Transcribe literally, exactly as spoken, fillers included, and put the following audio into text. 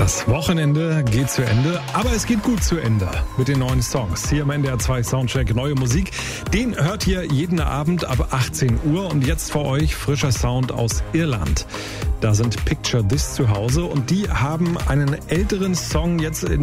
Das Wochenende geht zu Ende, aber es geht gut zu Ende mit den neuen Songs. Hier im N D R zwei Soundcheck neue Musik. Den hört ihr jeden Abend ab achtzehn Uhr und jetzt für euch frischer Sound aus Irland. Da sind Picture This zu Hause und die haben einen älteren Song jetzt in